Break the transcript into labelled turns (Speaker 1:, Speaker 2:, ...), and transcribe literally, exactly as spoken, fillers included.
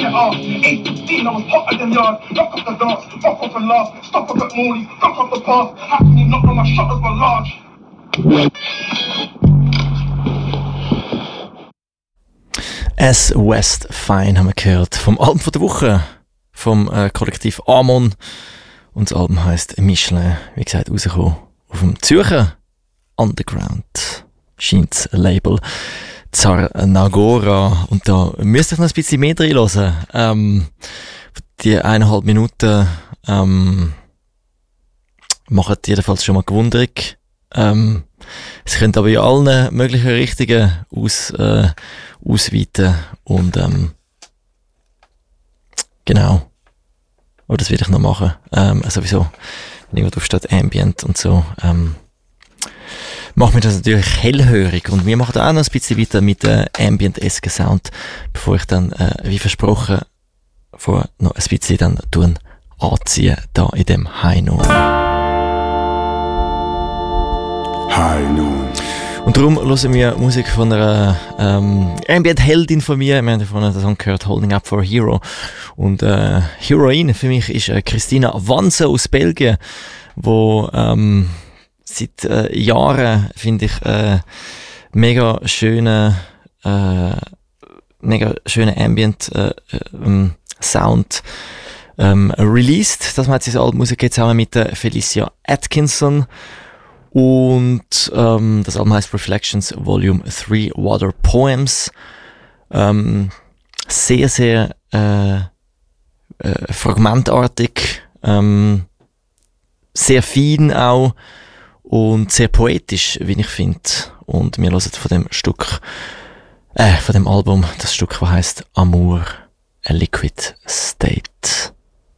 Speaker 1: off. eight fifteen, I was hotter than yard. Knock off the dance, fuck off and laugh. Stop up at Morley, fuck off the path. How can you knock on my shutters were large?
Speaker 2: As West Fine haben wir gehört. Vom Album von der Woche. Vom äh, Kollektiv Amon. Und das Album heisst Michelin. Wie gesagt, rausgekommen auf dem Zürcher Underground. Scheint ein Label. Zarnagora. Und da müsst ihr noch ein bisschen mehr reinhören. Ähm, die eineinhalb Minuten ähm, machen jedenfalls schon mal gewundrig. Ähm, es könnte aber in allen möglichen Richtungen aus, äh, ausweiten. Und ähm, genau. Aber das werde ich noch machen. Ähm, sowieso, wenn irgendwo drauf steht Ambient und so, ähm, macht mir das natürlich hellhörig. Und wir machen da auch noch ein bisschen weiter mit äh, Ambient-esken Sound, bevor ich dann, äh, wie versprochen, vor noch ein bisschen dann tun, anziehen, da in dem High Noon.
Speaker 3: High Noon.
Speaker 2: Und darum hören wir Musik von einer ähm, Ambient-Heldin von mir. Wir haben von einer Song gehört, Holding Up for a Hero. Und äh, Heroine für mich ist äh, Christina Wanse aus Belgien, wo ähm, seit äh, Jahren, finde ich, äh, mega schöne, äh, mega schöne Ambient äh, ähm, Sound ähm, released. Das hat sie das Album Musik zusammen mit äh, Felicia Atkinson. Und ähm, das Album heißt Reflections Volume drei Water Poems. Ähm, sehr, sehr äh, äh, fragmentartig, ähm, sehr fein auch und sehr poetisch, wie ich finde. Und wir hören von dem Stück, äh, von dem Album, das Stück, das heisst Amour, a Liquid State.